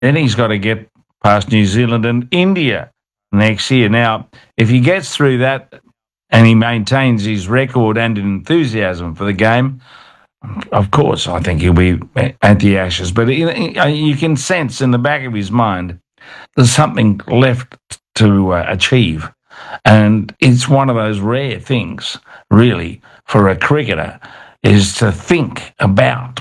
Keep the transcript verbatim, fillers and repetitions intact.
Then he's got to get past New Zealand and India next year. Now, if he gets through that and he maintains his record and enthusiasm for the game, of course, I think he'll be at the Ashes. But you can sense in the back of his mind there's something left to uh, achieve. And it's one of those rare things, really, for a cricketer, is to think about